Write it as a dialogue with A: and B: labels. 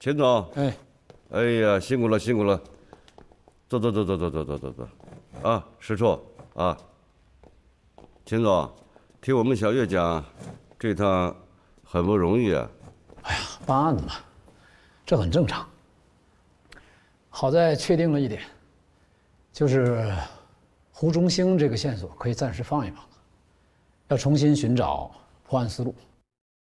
A: 秦总，
B: 哎，
A: 哎呀，辛苦了，辛苦了。走，啊，石处啊，秦总，听我们小月讲，这趟很不容易啊。
B: 哎呀，办案嘛，这很正常。好在确定了一点，就是胡忠兴这个线索可以暂时放一放了，要重新寻找破案思路。